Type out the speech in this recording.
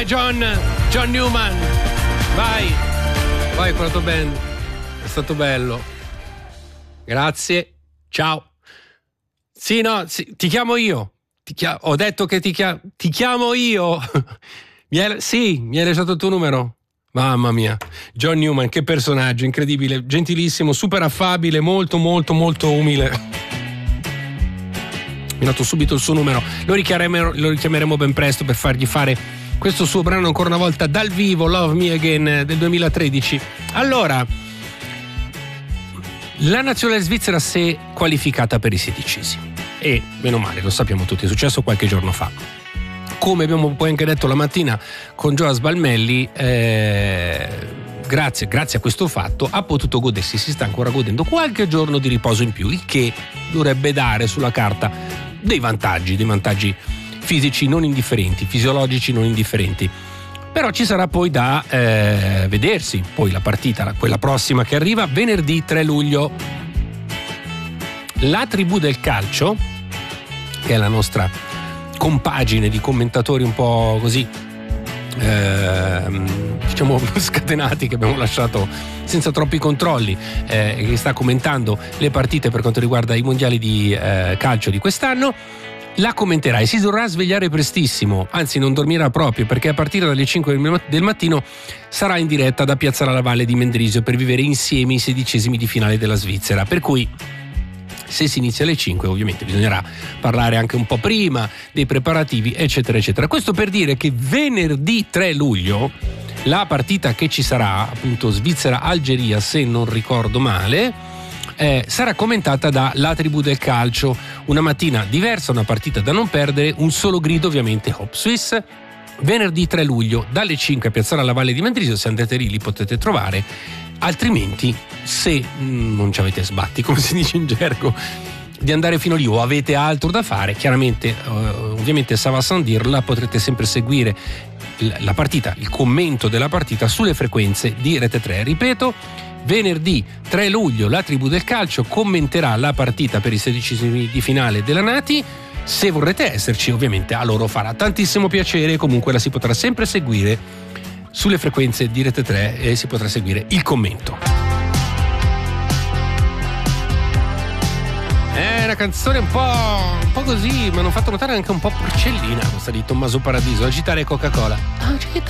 John Newman. Vai con la tua band, è stato bello, grazie, ciao. Sì, ti chiamo io, ho detto che ti chiamo io. Mi hai lasciato il tuo numero? Mamma mia, John Newman, che personaggio incredibile, gentilissimo, super affabile, molto molto molto umile. Mi ha dato subito il suo numero, lo richiameremo ben presto per fargli fare questo suo brano ancora una volta dal vivo, Love Me Again del 2013. Allora, la nazionale svizzera si è qualificata per i 16esimi e meno male, lo sappiamo tutti, è successo qualche giorno fa. Come abbiamo poi anche detto la mattina con Joas Balmelli, grazie a questo fatto ha potuto godersi, si sta ancora godendo qualche giorno di riposo in più, il che dovrebbe dare sulla carta dei vantaggi fisici non indifferenti, fisiologici non indifferenti. Però ci sarà poi da vedersi poi la partita, quella prossima che arriva venerdì 3 luglio. La Tribù del Calcio, che è la nostra compagine di commentatori un po' così diciamo scatenati, che abbiamo lasciato senza troppi controlli, che sta commentando le partite per quanto riguarda i mondiali di calcio di quest'anno, la commenterà e si dovrà svegliare prestissimo, anzi non dormirà proprio, perché a partire dalle 5 del mattino sarà in diretta da Piazza La Valle di Mendrisio per vivere insieme i 16esimi di finale della Svizzera, per cui se si inizia alle 5 ovviamente bisognerà parlare anche un po' prima dei preparativi, eccetera eccetera. Questo per dire che venerdì 3 luglio la partita che ci sarà, appunto Svizzera-Algeria se non ricordo male, sarà commentata da La Tribù del Calcio, una mattina diversa, una partita da non perdere, un solo grido ovviamente, Hop Swiss. Venerdì 3 luglio dalle 5 a Piazzale alla Valle di Mendrisio, se andate lì li potete trovare, altrimenti se non ci avete sbatti, come si dice in gergo, di andare fino lì o avete altro da fare, chiaramente ovviamente ça va sans dire, la potrete sempre seguire la partita, il commento della partita sulle frequenze di Rete 3. Ripeto, venerdì 3 luglio La Tribù del Calcio commenterà la partita per i 16esimi di finale della Nati. Se vorrete esserci, ovviamente a loro farà tantissimo piacere, comunque la si potrà sempre seguire sulle frequenze di Rete 3 e si potrà seguire il commento. È una canzone un po' così, mi hanno fatto notare anche un po' porcellina questa di Tommaso Paradiso, agitare Coca-Cola.